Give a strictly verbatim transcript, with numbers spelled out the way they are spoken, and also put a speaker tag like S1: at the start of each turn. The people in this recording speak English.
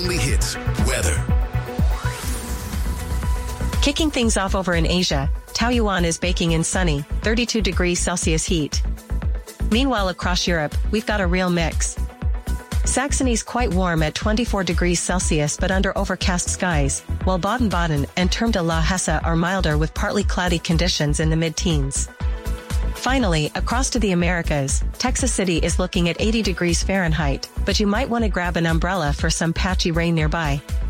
S1: weekly hits, weather.
S2: Kicking things off over in Asia, Taoyuan is baking in sunny, thirty-two degrees Celsius heat. Meanwhile across Europe, we've got a real mix. Saxony's quite warm at twenty-four degrees Celsius but under overcast skies, while Baden-Baden and Terme de la Hesse are milder with partly cloudy conditions in the mid-teens. Finally, across to the Americas, Texas City is looking at eighty degrees Fahrenheit, but you might want to grab an umbrella for some patchy rain nearby.